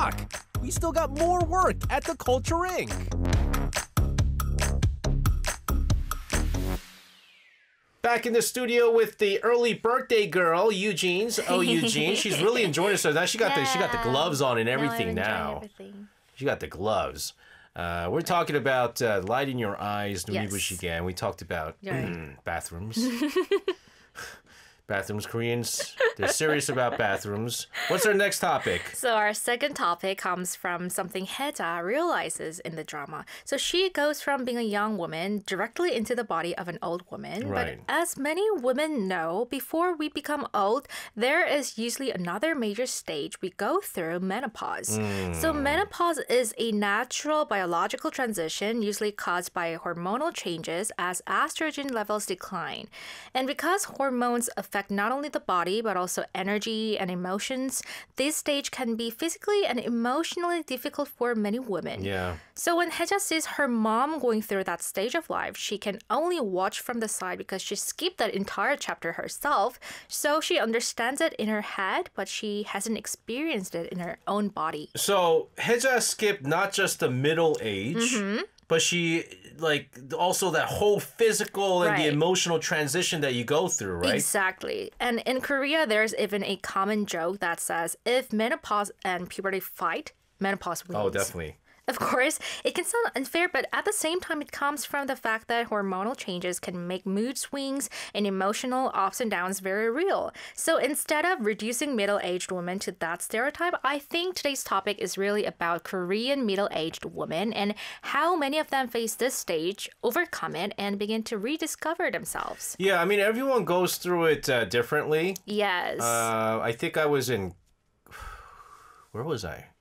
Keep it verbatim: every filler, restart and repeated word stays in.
talk. We still got more work at the Culture Incorporated. Back in the studio with the early birthday girl, Eugene's. Oh, Eugene, she's really enjoying herself. Now she got yeah. the she got the gloves on and everything no, now. Everything. She got the gloves. Uh, we're talking about uh, light in your eyes, yes. Numibushi-gan. We talked about right. bathrooms. Bathrooms, Koreans, they're serious about bathrooms. What's our next topic? So our second topic comes from something Hae-ja realizes in the drama. So she goes from being a young woman directly into the body of an old woman. Right. But as many women know, before we become old, there is usually another major stage we go through, menopause. Mm. So menopause is a natural biological transition usually caused by hormonal changes as estrogen levels decline. And because hormones affect not only the body, but also energy and emotions, this stage can be physically and emotionally difficult for many women. Yeah. So when Hae-ja sees her mom going through that stage of life, she can only watch from the side because she skipped that entire chapter herself. So she understands it in her head, but she hasn't experienced it in her own body. So Hae-ja skipped not just the middle age, Mm-hmm. but she, like, also that whole physical and Right. the emotional transition that you go through, right? Exactly. And in Korea, there's even a common joke that says, if menopause and puberty fight, menopause wins. Oh, definitely. Of course, it can sound unfair, but at the same time, it comes from the fact that hormonal changes can make mood swings and emotional ups and downs very real. So instead of reducing middle-aged women to that stereotype, I think today's topic is really about Korean middle-aged women and how many of them face this stage, overcome it, and begin to rediscover themselves. Yeah, I mean, everyone goes through it uh, differently. Yes. Uh, I think I was in... Where was I?